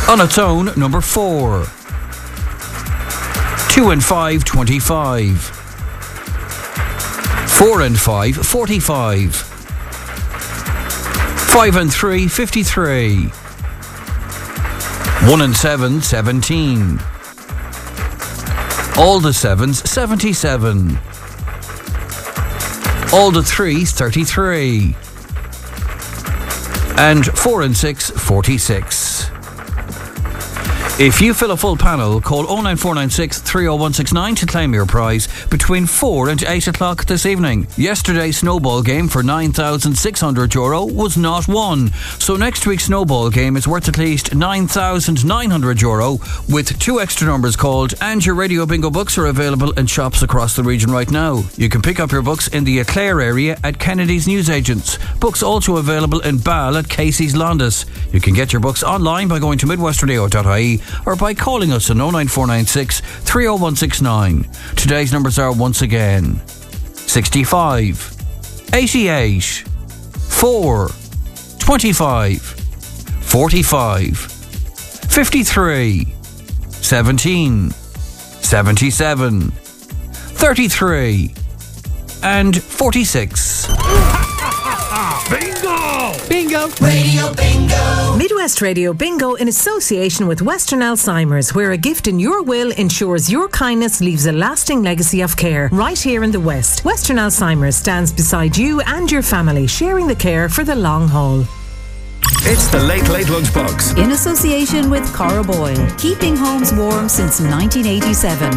On its own, number 4. 2 and 5, 25. 4 and 5, 45. 5 and 3, 53. 1 and 7, 17. All the 7s, 77. All the 3s, 33. And 4 and 6, 46. If you fill a full panel, call 09496 30169 to claim your prize between 4 and 8 o'clock this evening. Yesterday's snowball game for €9,600 was not won. So next week's snowball game is worth at least €9,900 with 2 extra numbers called, and your Radio Bingo books are available in shops across the region right now. You can pick up your books in the Clare area at Kennedy's Newsagents. Books also available in Ball at Casey's Londis. You can get your books online by going to midwestradio.ie or by calling us on 09496 30169. Today's numbers are once again 65, 88, 4, 25, 45, 53, 17, 77, 33 and 46. Bingo! Bingo! Radio Bingo! Midwest Radio Bingo in association with Western Alzheimer's, where a gift in your will ensures your kindness leaves a lasting legacy of care. Right here in the West, Western Alzheimer's stands beside you and your family, sharing the care for the long haul. It's the Late Late Lunchbox. In association with Cora Boyle, keeping homes warm since 1987.